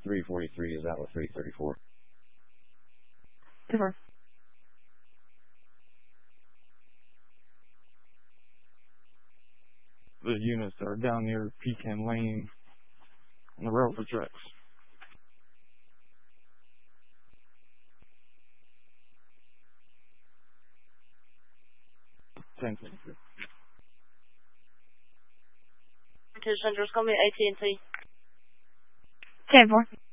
343 is outlet 334. Over. The units are down near Pecan Lane on the railroad tracks. 10. Just call me AT&T. 10-4.